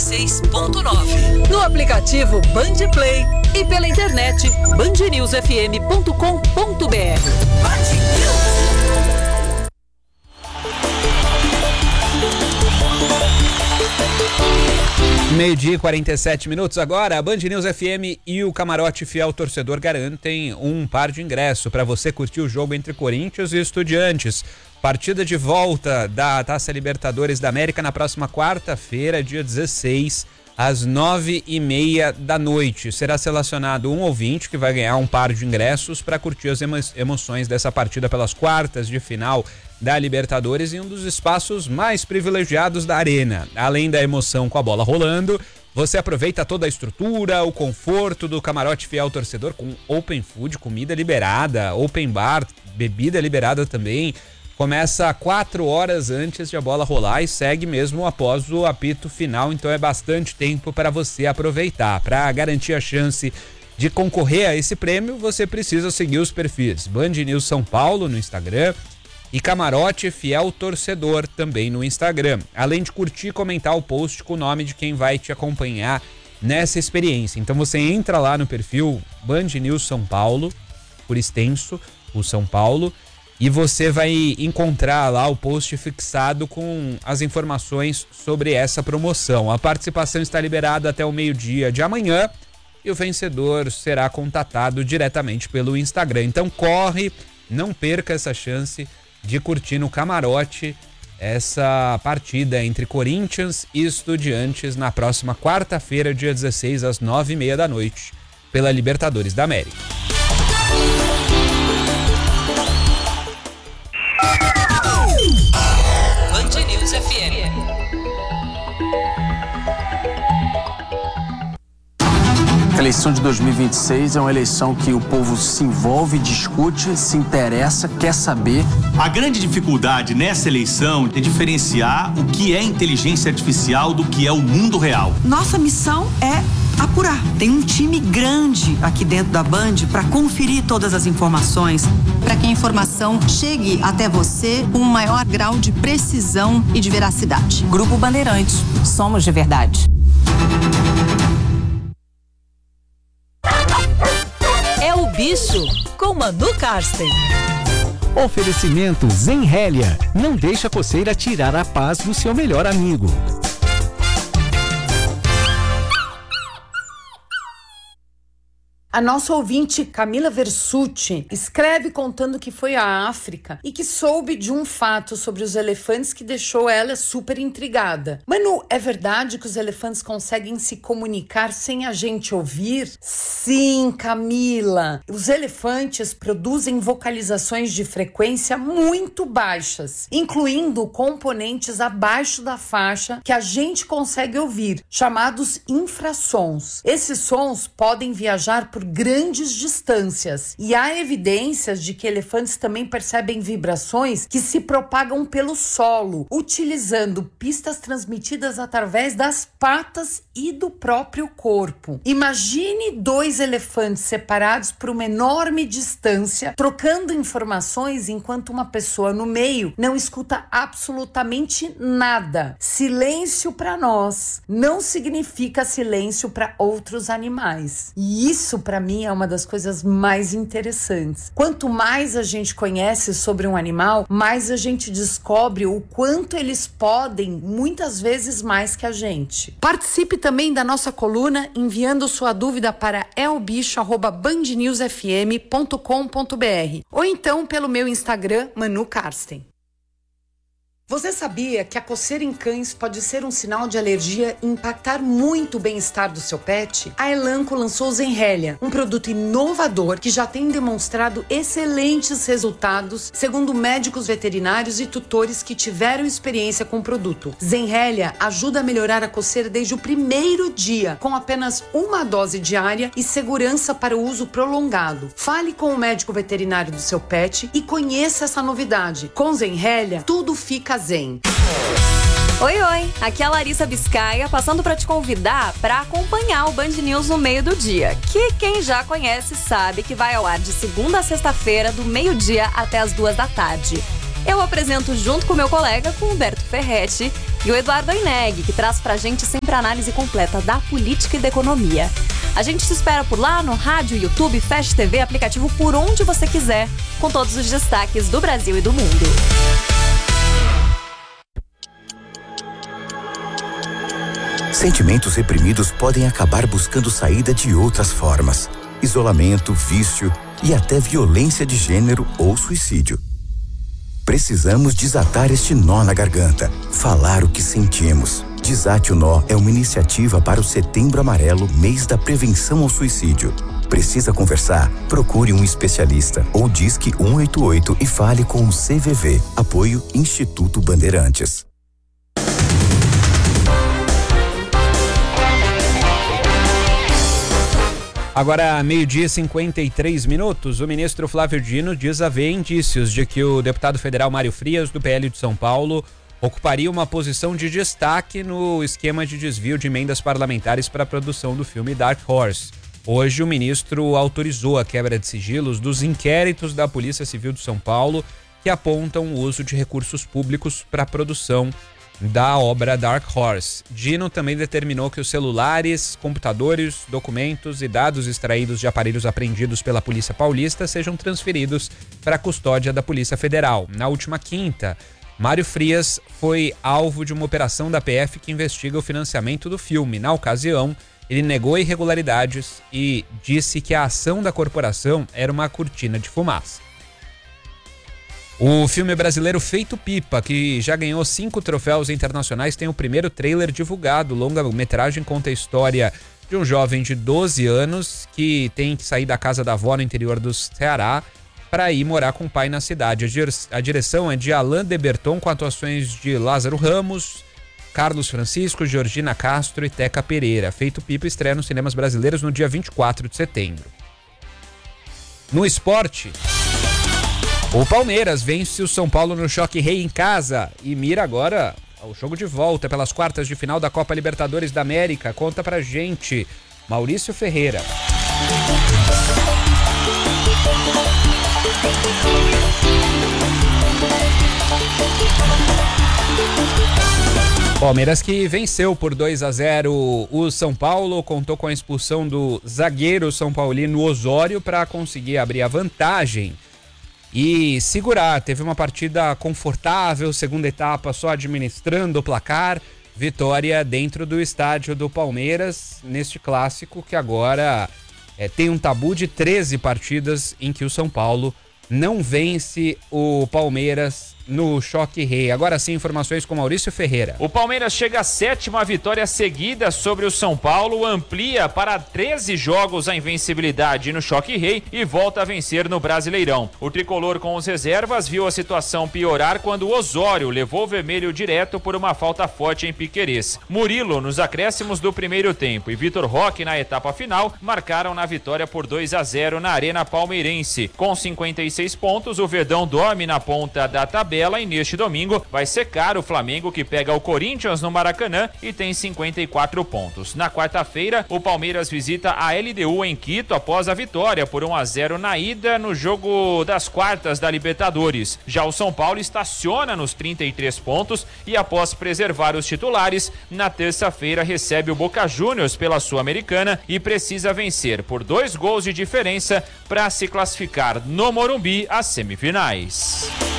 106.9. No aplicativo Band Play e pela internet bandnewsfm.com.br. Band News. 12h47 agora, a Band News FM e o Camarote Fiel Torcedor garantem um par de ingresso para você curtir o jogo entre Corinthians e Estudiantes. Partida de volta da Taça Libertadores da América na próxima quarta-feira, dia 16, às 9h30 da noite. Será selecionado um ouvinte que vai ganhar um par de ingressos para curtir as emoções dessa partida pelas quartas de final da Libertadores em um dos espaços mais privilegiados da arena. Além da emoção com a bola rolando, você aproveita toda a estrutura, o conforto do Camarote Fiel Torcedor com open food, comida liberada, open bar, bebida liberada também. Começa 4 horas antes de a bola rolar e segue mesmo após o apito final, então é bastante tempo para você aproveitar. Para garantir a chance de concorrer a esse prêmio, você precisa seguir os perfis Band News São Paulo no Instagram e Camarote Fiel Torcedor também no Instagram. Além de curtir e comentar o post com o nome de quem vai te acompanhar nessa experiência. Então você entra lá no perfil Band News São Paulo, por extenso, o São Paulo, e você vai encontrar lá o post fixado com as informações sobre essa promoção. A participação está liberada até o meio-dia de amanhã e o vencedor será contatado diretamente pelo Instagram. Então corre, não perca essa chance de curtir no Camarote essa partida entre Corinthians e Estudiantes na próxima quarta-feira, dia 16, às 9h30 da noite, pela Libertadores da América. Band News FM. A eleição de 2026 é uma eleição que o povo se envolve, discute, se interessa, quer saber. A grande dificuldade nessa eleição é diferenciar o que é inteligência artificial do que é o mundo real. Nossa missão é apurar. Tem um time grande aqui dentro da Band para conferir todas as informações. Para que a informação chegue até você com um maior grau de precisão e de veracidade. Grupo Bandeirantes. Somos de verdade. É o Bicho com Manu Karsten. Oferecimento Zenrélia. Não deixa a coceira tirar a paz do seu melhor amigo. A nossa ouvinte Camila Versucci escreve contando que foi à África e que soube de um fato sobre os elefantes que deixou ela super intrigada. Manu, é verdade que os elefantes conseguem se comunicar sem a gente ouvir? Sim, Camila. Os elefantes produzem vocalizações de frequência muito baixas, incluindo componentes abaixo da faixa que a gente consegue ouvir, chamados infrassons. Esses sons podem viajar por grandes distâncias e há evidências de que elefantes também percebem vibrações que se propagam pelo solo, utilizando pistas transmitidas através das patas e do próprio corpo. Imagine 2 elefantes separados por uma enorme distância, trocando informações enquanto uma pessoa no meio não escuta absolutamente nada. Silêncio para nós não significa silêncio para outros animais. E isso para mim é uma das coisas mais interessantes. Quanto mais a gente conhece sobre um animal, mais a gente descobre o quanto eles podem, muitas vezes mais que a gente. Participe também da nossa coluna enviando sua dúvida para elbicho@bandnewsfm.com.br ou então pelo meu Instagram, Manu Karsten. Você sabia que a coceira em cães pode ser um sinal de alergia e impactar muito o bem-estar do seu pet? A Elanco lançou o Zenrélia, um produto inovador que já tem demonstrado excelentes resultados, segundo médicos veterinários e tutores que tiveram experiência com o produto. Zenrélia ajuda a melhorar a coceira desde o primeiro dia, com apenas uma dose diária e segurança para o uso prolongado. Fale com o médico veterinário do seu pet e conheça essa novidade. Com Zenrélia, tudo fica zen. Oi, aqui é a Larissa Biscaia, passando para te convidar para acompanhar o Band News no meio do dia, que quem já conhece sabe que vai ao ar de segunda a sexta-feira, do meio-dia até as 2 da tarde. Eu apresento junto com meu colega, com o Humberto Ferretti, e o Eduardo Aineg, que traz pra gente sempre a análise completa da política e da economia. A gente se espera por lá no rádio, YouTube, Fast TV, aplicativo por onde você quiser, com todos os destaques do Brasil e do mundo. Sentimentos reprimidos podem acabar buscando saída de outras formas: isolamento, vício e até violência de gênero ou suicídio. Precisamos desatar este nó na garganta, falar o que sentimos. Desate o Nó é uma iniciativa para o Setembro Amarelo, mês da prevenção ao suicídio. Precisa conversar? Procure um especialista ou disque 188 e fale com o CVV. Apoio Instituto Bandeirantes. Agora, 12h53, o ministro Flávio Dino diz haver indícios de que o deputado federal Mário Frias, do PL de São Paulo, ocuparia uma posição de destaque no esquema de desvio de emendas parlamentares para a produção do filme Dark Horse. Hoje, o ministro autorizou a quebra de sigilos dos inquéritos da Polícia Civil de São Paulo que apontam o uso de recursos públicos para a produção da obra Dark Horse. Dino também determinou que os celulares, computadores, documentos e dados extraídos de aparelhos apreendidos pela Polícia Paulista sejam transferidos para a custódia da Polícia Federal. Na última quinta, Mário Frias foi alvo de uma operação da PF que investiga o financiamento do filme. Na ocasião, ele negou irregularidades e disse que a ação da corporação era uma cortina de fumaça. O filme brasileiro Feito Pipa, que já ganhou 5 troféus internacionais, tem o primeiro trailer divulgado. O longa-metragem conta a história de um jovem de 12 anos que tem que sair da casa da avó no interior do Ceará para ir morar com o pai na cidade. A direção é de Alain de Berton, com atuações de Lázaro Ramos, Carlos Francisco, Georgina Castro e Teca Pereira. Feito Pipa estreia nos cinemas brasileiros no dia 24 de setembro. No esporte, o Palmeiras vence o São Paulo no Choque Rei em casa e mira agora ao jogo de volta pelas quartas de final da Copa Libertadores da América. Conta pra gente, Maurício Ferreira. Palmeiras que venceu por 2-0 o São Paulo, contou com a expulsão do zagueiro São Paulino Osório para conseguir abrir a vantagem e segurar. Teve uma partida confortável, segunda etapa só administrando o placar, vitória dentro do estádio do Palmeiras, neste clássico que agora tem um tabu de 13 partidas em que o São Paulo não vence o Palmeiras no Choque Rei. Agora sim, informações com Maurício Ferreira. O Palmeiras chega à 7ª vitória seguida sobre o São Paulo, amplia para 13 jogos a invencibilidade no Choque Rei e volta a vencer no Brasileirão. O tricolor com os reservas viu a situação piorar quando o Osório levou o vermelho direto por uma falta forte em Piquerez. Murilo nos acréscimos do primeiro tempo e Vitor Roque na etapa final marcaram na vitória por 2-0 na Arena Palmeirense. Com 56 pontos, o Verdão dorme na ponta da tabela e neste domingo vai secar o Flamengo, que pega o Corinthians no Maracanã e tem 54 pontos. Na quarta-feira, o Palmeiras visita a LDU em Quito após a vitória por 1-0 na ida no jogo das quartas da Libertadores. Já o São Paulo estaciona nos 33 pontos e após preservar os titulares, na terça-feira recebe o Boca Juniors pela Sul-Americana e precisa vencer por 2 gols de diferença para se classificar no Morumbi às semifinais.